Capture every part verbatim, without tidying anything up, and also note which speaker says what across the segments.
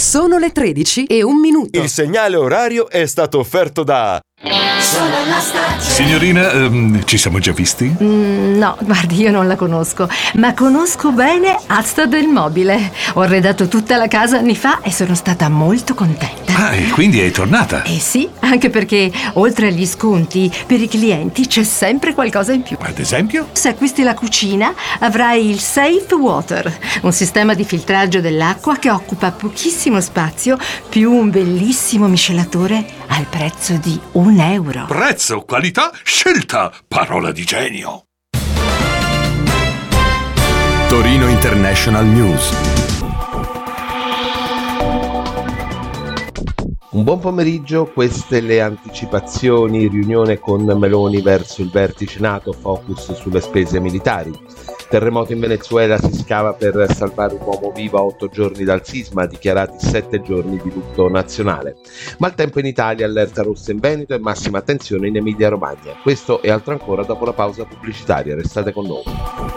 Speaker 1: Sono le tredici e un minuto.
Speaker 2: Il segnale orario è stato offerto da...
Speaker 3: Signorina, ehm, ci siamo già visti?
Speaker 4: Mm, no, guardi, io non la conosco, ma conosco bene Asta del Mobile. Ho arredato tutta la casa anni fa e sono stata molto contenta.
Speaker 3: Ah, e quindi è tornata?
Speaker 4: Eh sì, anche perché oltre agli sconti per i clienti c'è sempre qualcosa in più.
Speaker 3: Ad esempio?
Speaker 4: Se acquisti la cucina avrai il Safe Water, un sistema di filtraggio dell'acqua che occupa pochissimo spazio, più un bellissimo miscelatore al prezzo di un euro.
Speaker 3: Prezzo, qualità, scelta, parola di genio.
Speaker 5: Torino International News.
Speaker 6: Un buon pomeriggio, queste le anticipazioni, riunione con Meloni verso il vertice NATO, focus sulle spese militari. Terremoto in Venezuela, si scava per salvare un uomo vivo a otto giorni dal sisma, dichiarati sette giorni di lutto nazionale. Maltempo in Italia, allerta rossa in Veneto e massima attenzione in Emilia Romagna. Questo e altro ancora dopo la pausa pubblicitaria, restate con noi.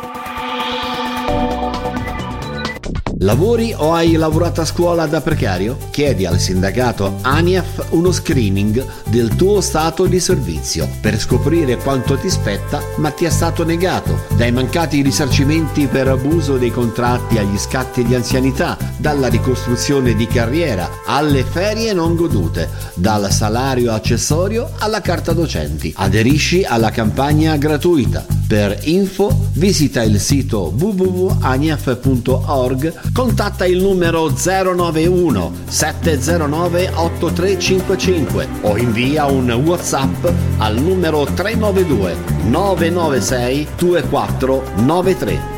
Speaker 7: Lavori o hai lavorato a scuola da precario? Chiedi al sindacato ANIAF uno screening del tuo stato di servizio per scoprire quanto ti spetta ma ti è stato negato, dai mancati risarcimenti per abuso dei contratti agli scatti di anzianità, dalla ricostruzione di carriera alle ferie non godute, dal salario accessorio alla carta docenti. Aderisci alla campagna gratuita. Per info visita il sito w w w punto aniaf punto org, contatta il numero zero nove uno sette zero nove otto tre cinque cinque o invia un WhatsApp al numero tre nove due nove nove sei due quattro nove tre.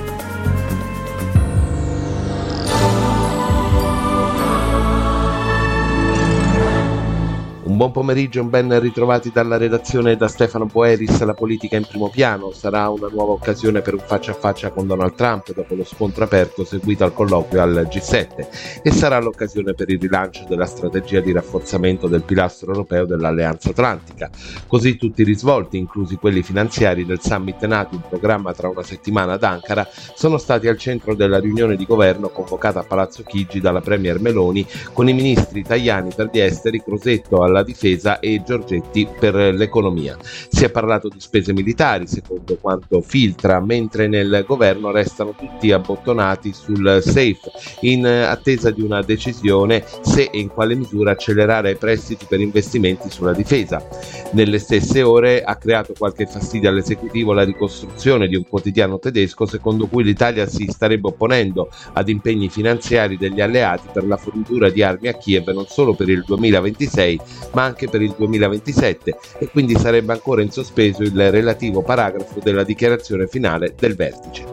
Speaker 6: Un buon pomeriggio, ben ritrovati dalla redazione da Stefano Boeris. La politica in primo piano. Sarà una nuova occasione per un faccia a faccia con Donald Trump dopo lo scontro aperto seguito al colloquio al G sette, e sarà l'occasione per il rilancio della strategia di rafforzamento del pilastro europeo dell'Alleanza Atlantica. Così tutti i risvolti, inclusi quelli finanziari, del summit NATO in programma tra una settimana ad Ankara, sono stati al centro della riunione di governo convocata a Palazzo Chigi dalla premier Meloni con i ministri Tajani per gli esteri, Crosetto alla difesa e Giorgetti per l'economia. Si è parlato di spese militari, secondo quanto filtra, mentre nel governo restano tutti abbottonati sul safe, in attesa di una decisione se e in quale misura accelerare i prestiti per investimenti sulla difesa. Nelle stesse ore ha creato qualche fastidio all'esecutivo la ricostruzione di un quotidiano tedesco secondo cui l'Italia si starebbe opponendo ad impegni finanziari degli alleati per la fornitura di armi a Kiev non solo per il duemilaventisei ma anche per il duemilaventisette, e quindi sarebbe ancora in sospeso il relativo paragrafo della dichiarazione finale del vertice.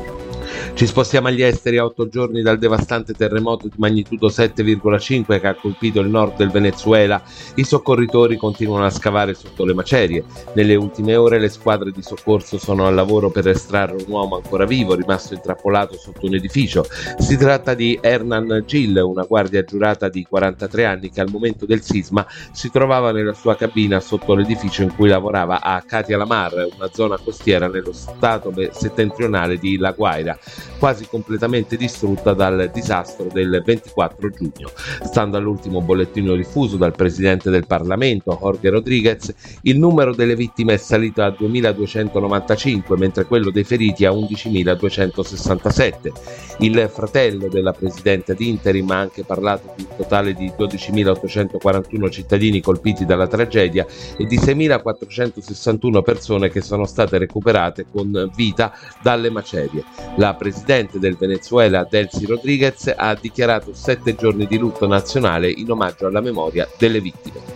Speaker 6: Ci spostiamo agli esteri. A otto giorni dal devastante terremoto di magnitudo sette virgola cinque che ha colpito il nord del Venezuela, i soccorritori continuano a scavare sotto le macerie. Nelle ultime ore le squadre di soccorso sono al lavoro per estrarre un uomo ancora vivo rimasto intrappolato sotto un edificio. Si tratta di Hernan Gil, una guardia giurata di quarantatré anni che al momento del sisma si trovava nella sua cabina sotto l'edificio in cui lavorava a Catia La Mar, una zona costiera nello stato settentrionale di La Guaira, quasi completamente distrutta dal disastro del ventiquattro giugno. Stando all'ultimo bollettino diffuso dal presidente del Parlamento, Jorge Rodriguez, il numero delle vittime è salito a duemiladuecentonovantacinque, mentre quello dei feriti a undicimiladuecentosessantasette. Il fratello della presidente ad interim ha anche parlato di un totale di dodicimilaottocentoquarantuno cittadini colpiti dalla tragedia e di seimilaquattrocentosessantuno persone che sono state recuperate con vita dalle macerie. La presidente del Venezuela, Delcy Rodriguez, ha dichiarato sette giorni di lutto nazionale in omaggio alla memoria delle vittime.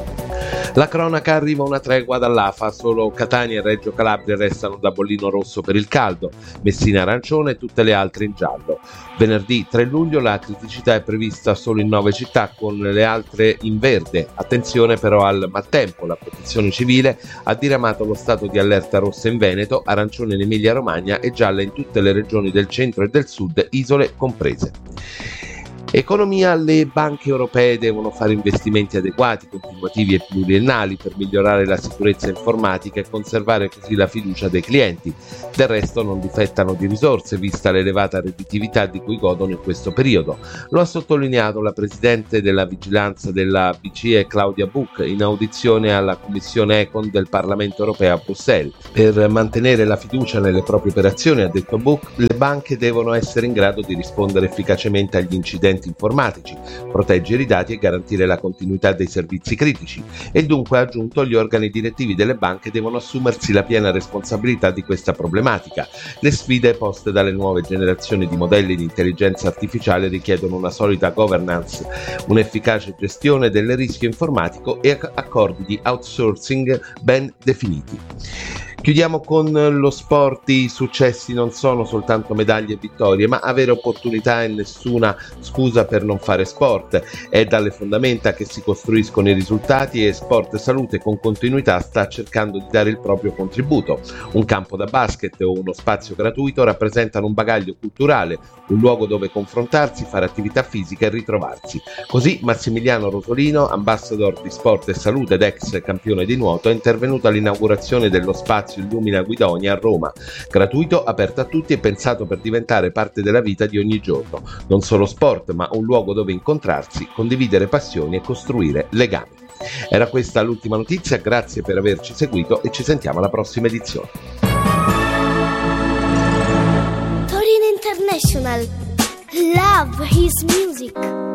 Speaker 6: La cronaca, arriva una tregua dall'A F A, solo Catania e Reggio Calabria restano da bollino rosso per il caldo, Messina arancione e tutte le altre in giallo. Venerdì tre luglio la criticità è prevista solo in nove città, con le altre in verde. Attenzione però al maltempo, la protezione civile ha diramato lo stato di allerta rossa in Veneto, arancione in Emilia Romagna e gialla in tutte le regioni del centro e del sud, isole comprese. Economia: le banche europee devono fare investimenti adeguati, continuativi e pluriennali per migliorare la sicurezza informatica e conservare così la fiducia dei clienti. Del resto non difettano di risorse, vista l'elevata redditività di cui godono in questo periodo. Lo ha sottolineato la Presidente della Vigilanza della B C E Claudia Buch in audizione alla Commissione Econ del Parlamento europeo a Bruxelles. Per mantenere la fiducia nelle proprie operazioni, ha detto Buch, le banche devono essere in grado di rispondere efficacemente agli incidenti informatici, proteggere i dati e garantire la continuità dei servizi critici, e dunque ha aggiunto gli organi direttivi delle banche devono assumersi la piena responsabilità di questa problematica. Le sfide poste dalle nuove generazioni di modelli di intelligenza artificiale richiedono una solida governance, un'efficace gestione del rischio informatico e accordi di outsourcing ben definiti. Chiudiamo con lo sport. I successi non sono soltanto medaglie e vittorie, ma avere opportunità e nessuna scusa per non fare sport. È dalle fondamenta che si costruiscono i risultati e Sport Salute con continuità sta cercando di dare il proprio contributo. Un campo da basket o uno spazio gratuito rappresentano un bagaglio culturale, un luogo dove confrontarsi, fare attività fisica e ritrovarsi. Così Massimiliano Rosolino, ambassador di Sport e Salute ed ex campione di nuoto, è intervenuto all'inaugurazione dello spazio Illumina Guidonia a Roma, gratuito, aperto a tutti e pensato per diventare parte della vita di ogni giorno. Non solo sport, ma un luogo dove incontrarsi, condividere passioni e costruire legami. Era questa l'ultima notizia, grazie per averci seguito e ci sentiamo alla prossima edizione.
Speaker 8: Torino International. Love his music.